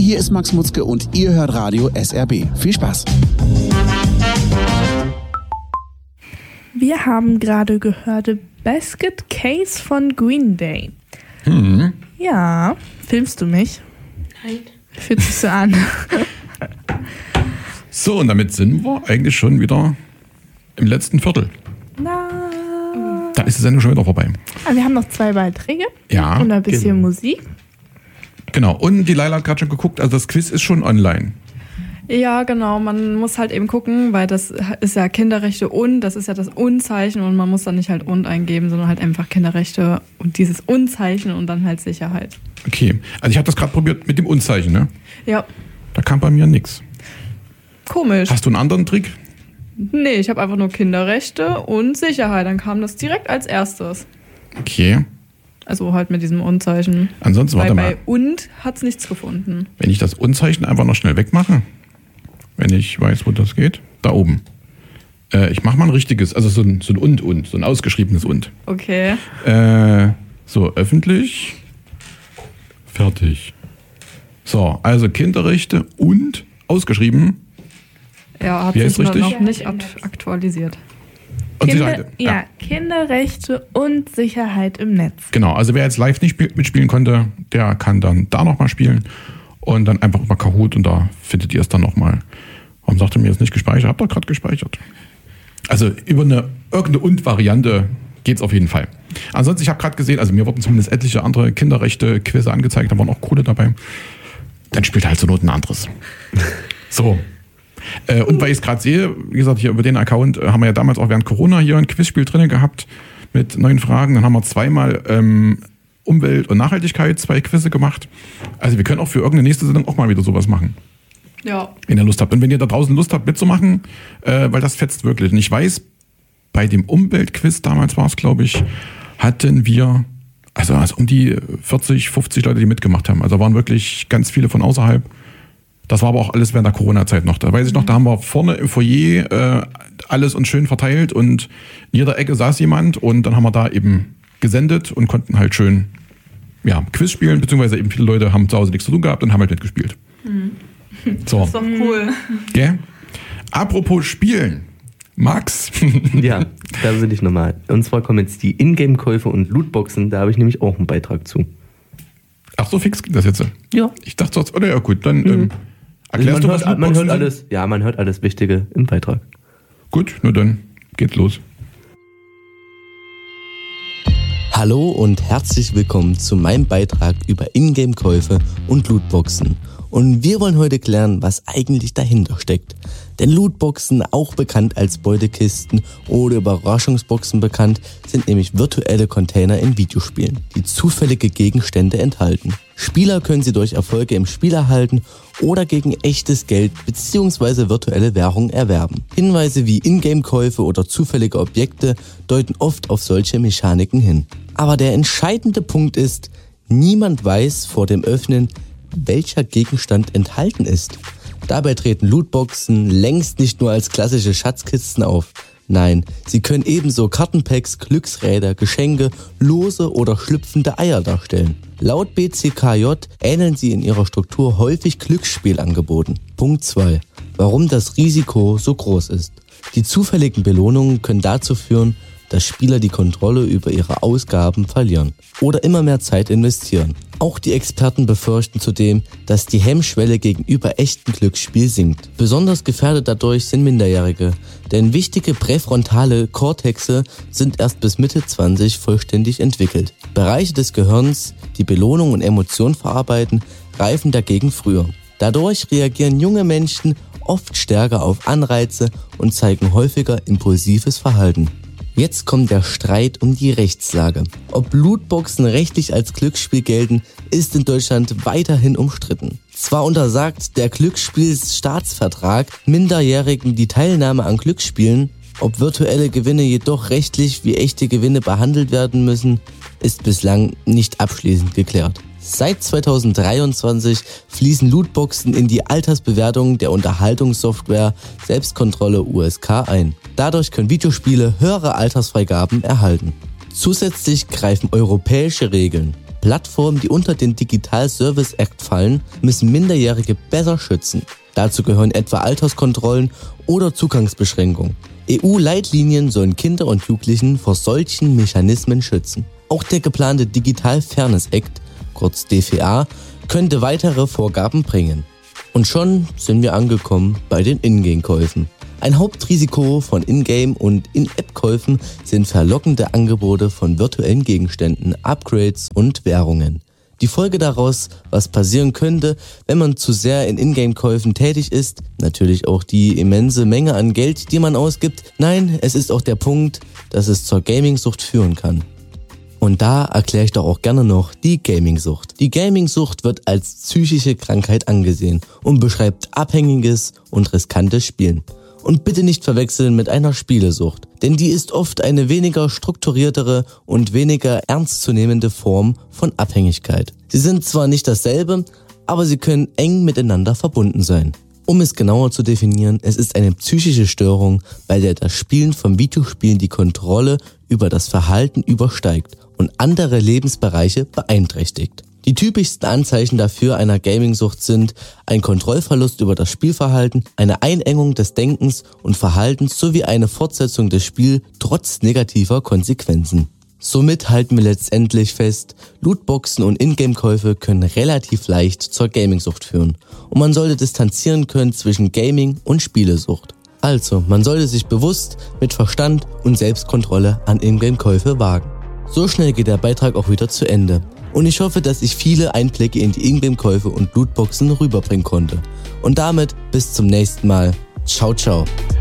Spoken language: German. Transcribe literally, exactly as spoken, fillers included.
hier ist Max Mutzke und ihr hört Radio S R B. Viel Spaß! Wir haben gerade gehört Basket Case von Green Day. Hm. Ja, filmst du mich? Nein. Fühlt sich so an. So, und damit sind wir eigentlich schon wieder im letzten Viertel. Na. Da ist die Sendung schon wieder vorbei. Aber wir haben noch zwei Beiträge. Ja. Und ein bisschen genau. Musik. Genau. Und die Laila hat gerade schon geguckt, also das Quiz ist schon online. Ja, genau. Man muss halt eben gucken, weil das ist ja Kinderrechte und, das ist ja das Und-Zeichen und man muss dann nicht halt Und eingeben, sondern halt einfach Kinderrechte und dieses Und-Zeichen und dann halt Sicherheit. Okay. Also ich habe das gerade probiert mit dem Und-Zeichen, ne? Ja. Da kam bei mir nichts. Komisch. Hast du einen anderen Trick? Nee, ich habe einfach nur Kinderrechte und Sicherheit. Dann kam das direkt als erstes. Okay. Also halt mit diesem Und-Zeichen. Ansonsten, warte Weil mal. bei Und hat es nichts gefunden. Wenn ich das Und-Zeichen einfach noch schnell wegmache, wenn ich weiß, wo das geht, da oben. Äh, ich mache mal ein richtiges, also so ein, so ein Und-Und, so ein ausgeschriebenes Und. Okay. Äh, so, öffentlich. Fertig. So, also Kinderrechte und ausgeschrieben. Ja, hat Wie sich heißt richtig? noch nicht akt- aktualisiert. Und Kinder, Sicherheit. ja, Kinderrechte und Sicherheit im Netz. Genau, also wer jetzt live nicht spiel- mitspielen konnte, der kann dann da nochmal spielen und dann einfach über Kahoot und da findet ihr es dann nochmal. Warum sagt ihr mir jetzt nicht gespeichert? Habt ihr gerade gespeichert? Also über eine irgendeine Und-Variante geht's auf jeden Fall. Ansonsten, ich habe gerade gesehen, also mir wurden zumindest etliche andere Kinderrechte-Quizze angezeigt, da waren auch coole dabei. Dann spielt halt zur Not ein anderes. So. Äh, und weil ich es gerade sehe, wie gesagt, hier über den Account äh, haben wir ja damals auch während Corona hier ein Quizspiel drin gehabt mit neuen Fragen. Dann haben wir zweimal ähm, Umwelt und Nachhaltigkeit, zwei Quizze gemacht. Also wir können auch für irgendeine nächste Sendung auch mal wieder sowas machen. Ja. Wenn ihr Lust habt. Und wenn ihr da draußen Lust habt mitzumachen, äh, weil das fetzt wirklich. Und ich weiß, bei dem Umweltquiz, damals war es, glaube ich, hatten wir also, also um die vierzig, fünfzig Leute, die mitgemacht haben. Also waren wirklich ganz viele von außerhalb. Das war aber auch alles während der Corona-Zeit noch. Da weiß ich noch, da haben wir vorne im Foyer äh, alles uns schön verteilt und in jeder Ecke saß jemand und dann haben wir da eben gesendet und konnten halt schön ja, Quiz spielen, beziehungsweise eben viele Leute haben zu Hause nichts zu tun gehabt und haben halt mitgespielt. Mhm. So. Das ist doch cool. Gell? Apropos Spielen. Max. Ja, da bin ich nochmal. Und zwar kommen jetzt die Ingame-Käufe und Lootboxen, da habe ich nämlich auch einen Beitrag zu. Ach, so fix ging das jetzt? Ja. Ich dachte sonst, oder ja gut, dann Mhm. ähm, erklärst man du, hört, was man Lootboxen hört sind? alles, ja, man hört alles Wichtige im Beitrag. Gut, nur dann geht's los. Hallo und herzlich willkommen zu meinem Beitrag über Ingame-Käufe und Lootboxen. Und wir wollen heute klären, was eigentlich dahinter steckt. Denn Lootboxen, auch bekannt als Beutekisten oder Überraschungsboxen bekannt, sind nämlich virtuelle Container in Videospielen, die zufällige Gegenstände enthalten. Spieler können sie durch Erfolge im Spiel erhalten oder gegen echtes Geld bzw. virtuelle Währung erwerben. Hinweise wie Ingame-Käufe oder zufällige Objekte deuten oft auf solche Mechaniken hin. Aber der entscheidende Punkt ist, niemand weiß vor dem Öffnen, welcher Gegenstand enthalten ist. Dabei treten Lootboxen längst nicht nur als klassische Schatzkisten auf. Nein, sie können ebenso Kartenpacks, Glücksräder, Geschenke, lose oder schlüpfende Eier darstellen. Laut B C K J ähneln sie in ihrer Struktur häufig Glücksspielangeboten. Punkt zwei. Warum das Risiko so groß ist. Die zufälligen Belohnungen können dazu führen, dass Spieler die Kontrolle über ihre Ausgaben verlieren oder immer mehr Zeit investieren. Auch die Experten befürchten zudem, dass die Hemmschwelle gegenüber echtem Glücksspiel sinkt. Besonders gefährdet dadurch sind Minderjährige, denn wichtige präfrontale Kortexe sind erst bis Mitte zwanzig vollständig entwickelt. Bereiche des Gehirns, die Belohnung und Emotion verarbeiten, reifen dagegen früher. Dadurch reagieren junge Menschen oft stärker auf Anreize und zeigen häufiger impulsives Verhalten. Jetzt kommt der Streit um die Rechtslage. Ob Lootboxen rechtlich als Glücksspiel gelten, ist in Deutschland weiterhin umstritten. Zwar untersagt der Glücksspielstaatsvertrag Minderjährigen die Teilnahme an Glücksspielen, ob virtuelle Gewinne jedoch rechtlich wie echte Gewinne behandelt werden müssen, ist bislang nicht abschließend geklärt. Seit zweitausenddreiundzwanzig fließen Lootboxen in die Altersbewertung der Unterhaltungssoftware Selbstkontrolle U S K ein. Dadurch können Videospiele höhere Altersfreigaben erhalten. Zusätzlich greifen europäische Regeln. Plattformen, die unter den Digital Service Act fallen, müssen Minderjährige besser schützen. Dazu gehören etwa Alterskontrollen oder Zugangsbeschränkungen. E U-Leitlinien sollen Kinder und Jugendlichen vor solchen Mechanismen schützen. Auch der geplante Digital Fairness Act, kurz D F A, könnte weitere Vorgaben bringen. Und schon sind wir angekommen bei den Ingame-Käufen. Ein Hauptrisiko von Ingame- und In-App-Käufen sind verlockende Angebote von virtuellen Gegenständen, Upgrades und Währungen. Die Folge daraus, was passieren könnte, wenn man zu sehr in Ingame-Käufen tätig ist, natürlich auch die immense Menge an Geld, die man ausgibt. Nein, es ist auch der Punkt, dass es zur Gaming-Sucht führen kann. Und da erkläre ich doch auch gerne noch die Gaming-Sucht. Die Gaming-Sucht wird als psychische Krankheit angesehen und beschreibt abhängiges und riskantes Spielen. Und bitte nicht verwechseln mit einer Spielesucht, denn die ist oft eine weniger strukturiertere und weniger ernstzunehmende Form von Abhängigkeit. Sie sind zwar nicht dasselbe, aber sie können eng miteinander verbunden sein. Um es genauer zu definieren, es ist eine psychische Störung, bei der das Spielen von Videospielen die Kontrolle über das Verhalten übersteigt und andere Lebensbereiche beeinträchtigt. Die typischsten Anzeichen dafür einer Gaming-Sucht sind ein Kontrollverlust über das Spielverhalten, eine Einengung des Denkens und Verhaltens sowie eine Fortsetzung des Spiels trotz negativer Konsequenzen. Somit halten wir letztendlich fest, Lootboxen und Ingame-Käufe können relativ leicht zur Gaming-Sucht führen und man sollte distanzieren können zwischen Gaming und Spielesucht. Also, man sollte sich bewusst mit Verstand und Selbstkontrolle an Ingame-Käufe wagen. So schnell geht der Beitrag auch wieder zu Ende. Und ich hoffe, dass ich viele Einblicke in die Ingame-Käufe und Lootboxen rüberbringen konnte. Und damit bis zum nächsten Mal. Ciao, ciao.